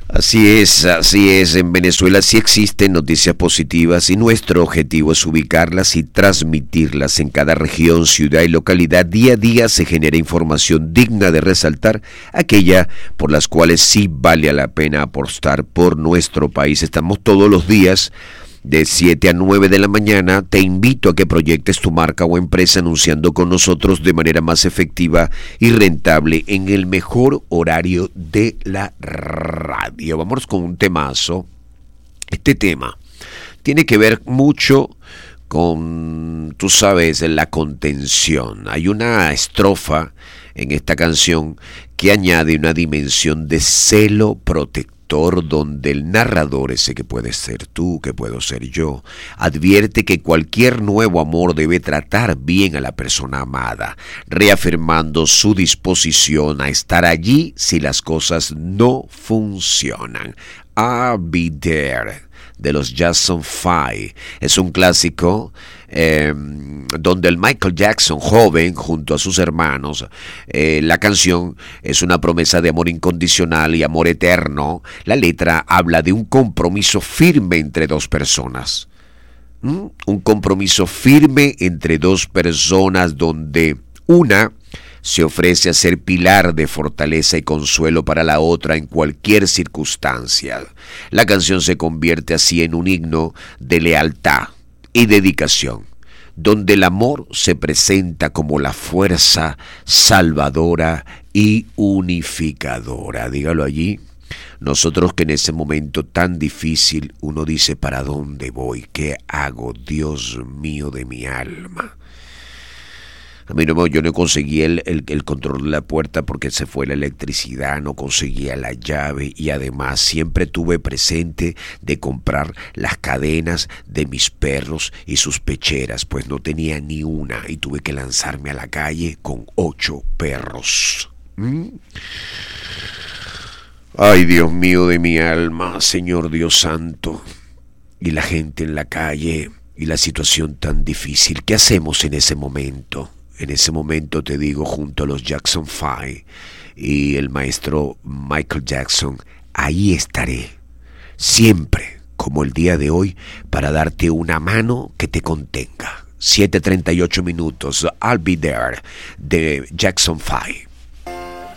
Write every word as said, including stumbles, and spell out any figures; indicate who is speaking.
Speaker 1: Así es, así es. En Venezuela sí existen noticias positivas y nuestro objetivo es ubicarlas y transmitirlas en cada región, ciudad y localidad. Día a día se genera información digna de resaltar, aquella por las cuales sí vale la pena apostar por nuestro país. Estamos todos los días de siete a nueve de la mañana. Te invito a que proyectes tu marca o empresa anunciando con nosotros de manera más efectiva y rentable en el mejor horario de la radio. Vamos con un temazo. Este tema tiene que ver mucho con, tú sabes, la contención. Hay una estrofa en esta canción que añade una dimensión de celo protector, donde el narrador, ese que puedes ser tú, que puedo ser yo, advierte que cualquier nuevo amor debe tratar bien a la persona amada, reafirmando su disposición a estar allí si las cosas no funcionan. I'll Be There, de los Jackson Five. Es un clásico eh, donde el Michael Jackson joven junto a sus hermanos, eh, la canción es una promesa de amor incondicional y amor eterno. La letra habla de un compromiso firme entre dos personas. ¿Mm? Un compromiso firme entre dos personas donde una se ofrece a ser pilar de fortaleza y consuelo para la otra en cualquier circunstancia. La canción se convierte así en un himno de lealtad y dedicación, donde el amor se presenta como la fuerza salvadora y unificadora. Dígalo allí. Nosotros que en ese momento tan difícil uno dice, ¿para dónde voy? ¿Qué hago? Dios mío de mi alma. A mí no, yo no conseguí el, el, el control de la puerta porque se fue la electricidad, no conseguía la llave y además siempre tuve presente de comprar las cadenas de mis perros y sus pecheras, pues no tenía ni una y tuve que lanzarme a la calle con ocho perros. ¿Mm? Ay, Dios mío de mi alma, Señor Dios Santo, y la gente en la calle y la situación tan difícil. ¿Qué hacemos en ese momento? En ese momento te digo, junto a los Jackson Five y el maestro Michael Jackson, ahí estaré, siempre, como el día de hoy, para darte una mano que te contenga. siete treinta y ocho minutos, I'll Be There, de Jackson Five.